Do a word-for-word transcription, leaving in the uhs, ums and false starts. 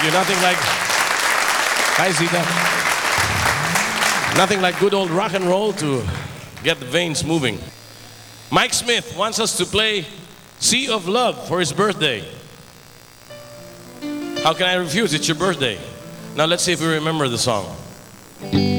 Thank you. Nothing like... Hi, Zita. Nothing like good old rock and roll to get the veins moving. Mike Smith wants us to play Sea of Love for his birthday. How can I refuse? It's your birthday. Now let's see if we remember the song.